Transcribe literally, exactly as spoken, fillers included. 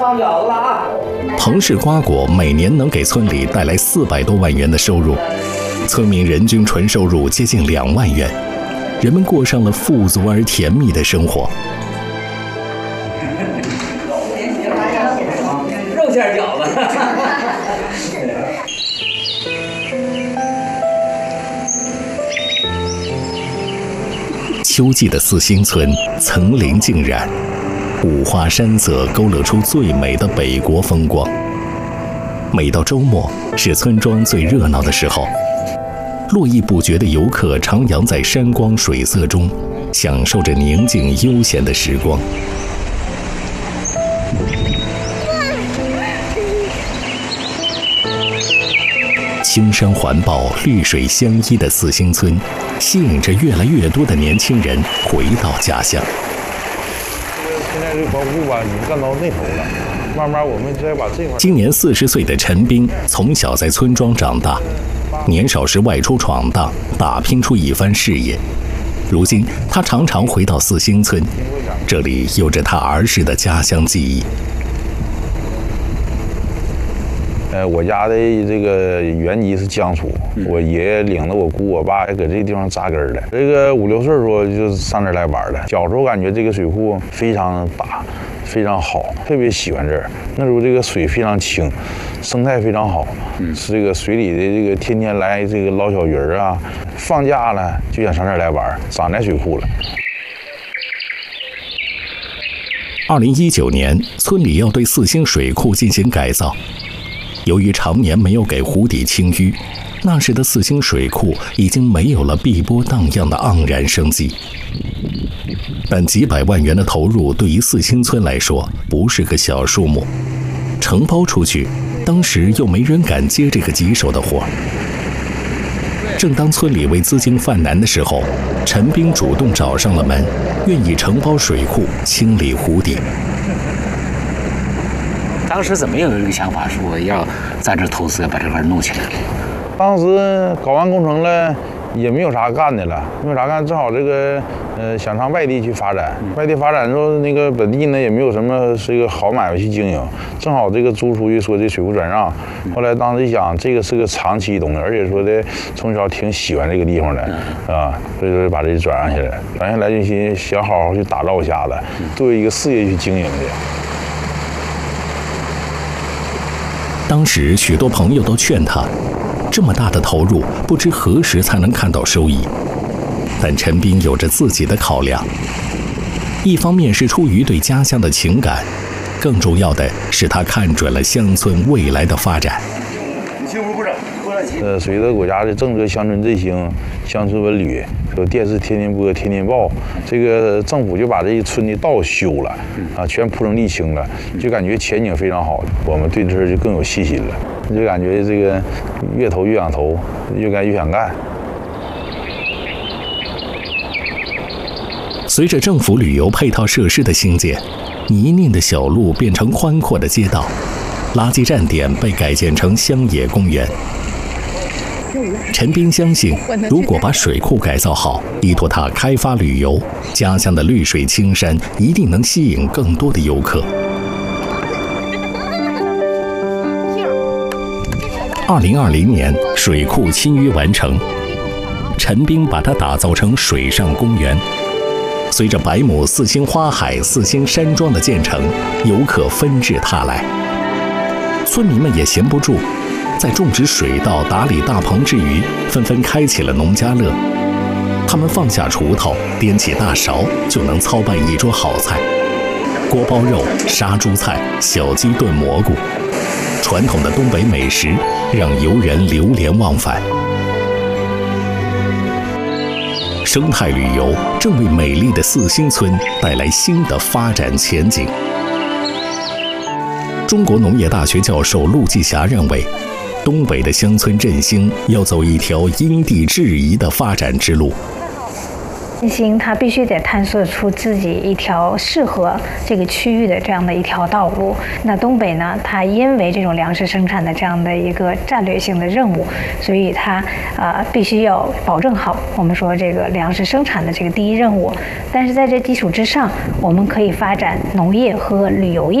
包饺子了啊！ 彭氏瓜果每年能给村里带来四百多万元的收入，村民人均纯收入接近两万元，人们过上了富足而甜蜜的生活。 肉馅饺子。 秋季的四星村层林尽染，五花山色勾勒出最美的北国风光。每到周末，是村庄最热闹的时候，络绎不绝的游客徜徉在山光水色中，享受着宁静悠闲的时光。青山环抱、绿水相依的四星村，吸引着越来越多的年轻人回到家乡。 现在这保护吧，已经干到那头了，慢慢我们再把这块。 今年四十岁的陈斌，从小在村庄长大，年少时外出闯荡，打拼出一番事业。如今，他常常回到四星村，这里有着他儿时的家乡记忆。 呃，我家的这个原籍是江苏，我爷爷领着我姑我爸也搁这地方扎根的。这个五六岁时候就上这儿来玩了。小时候感觉这个水库非常大，非常好，特别喜欢这儿。那时候这个水非常清，生态非常好，是这个水里的这个天天来这个捞小鱼儿啊，放假了就想上这儿来玩，长在水库了。 二零一九年，村里要对四星水库进行改造。由于常年没有给湖底清淤，那时的四星水库已经没有了碧波荡漾的盎然生机。但几百万元的投入对于四星村来说不是个小数目，承包出去，当时又没人敢接这个棘手的活。正当村里为资金犯难的时候，陈斌主动找上了门，愿意承包水库，清理湖底。 当时怎么有这个想法，说要在这投资把这块弄起来？ 当时搞完工程了，也没有啥干的了，没有啥干，正好这个呃想上外地去发展，外地发展之后，那个本地呢也没有什么是一个好买卖去经营，正好这个租出去说这水库转让，后来当时一想，这个是个长期东西，而且说的从小挺喜欢这个地方的啊，所以说把这转让下来，转下来就心想好好去打造一下子，作为一个事业去经营的。 当时许多朋友都劝他，这么大的投入，不知何时才能看到收益。但陈斌有着自己的考量，一方面是出于对家乡的情感，更重要的是他看准了乡村未来的发展。 呃，随着国家的政策乡村振兴、乡村文旅，说电视天天播、天天报，这个政府就把这一村的道修了，啊，全铺成沥青了，就感觉前景非常好。我们对这事就更有信心了，就感觉这个越投越想投，越干越想干。 随着政府旅游配套设施的兴建，泥泞的小路变成宽阔的街道，垃圾站点被改建成乡野公园。陈斌相信，如果把水库改造好，依托它开发旅游，家乡的绿水青山一定能吸引更多的游客。二零二零年，水库清淤完成，陈斌把它打造成水上公园。随着百亩四星花海、四星山庄的建成，游客纷至沓来，村民们也闲不住。在种植水稻、打理大棚之余，纷纷开启了农家乐。他们放下锄头，掂起大勺，就能操办一桌好菜：锅包肉、杀猪菜、小鸡炖蘑菇。传统的东北美食让游人流连忘返。生态旅游正为美丽的四星村带来新的发展前景。中国农业大学教授陆继霞认为，东北的乡村振兴要走一条因地制宜的发展之路。 振兴它必须得探索出自己一条适合这个区域的这样的一条道路。那东北呢，它因为这种粮食生产的这样的一个战略性的任务，所以它呃必须要保证好我们说这个粮食生产的这个第一任务。但是在这基础之上，我们可以发展农业和旅游业。